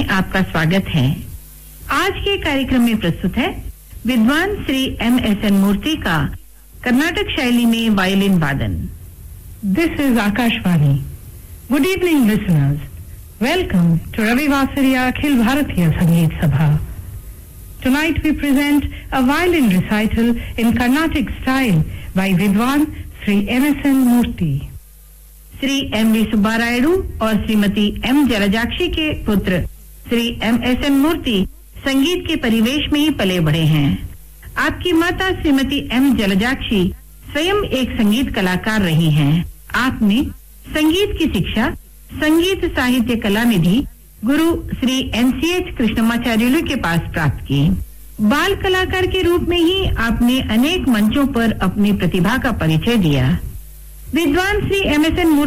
में आपका स्वागत है। आज के कार्यक्रम में प्रस्तुत है विद्वान श्री M.S.N. मूर्ति का कर्नाटक शैली में वायलिन वादन। This is Akashvani. Good evening, listeners. Welcome to Ravi Vasariya Akhil Bharatiya Sangeet Sabha. Tonight we present a violin recital in Carnatic style by Vidwan Sri M.S.N. Murthy. Shri M.V. Subbarayudu और Shrimati M. जलजाक्षी के पुत्र Shri M.S.N. मूर्ति संगीत के परिवेश में ही पले बढ़े हैं। आपकी माता श्रीमती M. जलजाक्षी स्वयं एक संगीत कलाकार रही हैं। आपने संगीत की शिक्षा संगीत साहित्य कला निधि गुरु श्री N.C.H. कृष्णमाचार्युलु के पास प्राप्त की। बाल कलाकार के रूप में ही आपने अनेक मंचों पर अपनी प्रतिभा का परिचय दिया। विद्वान श्री M.S.N.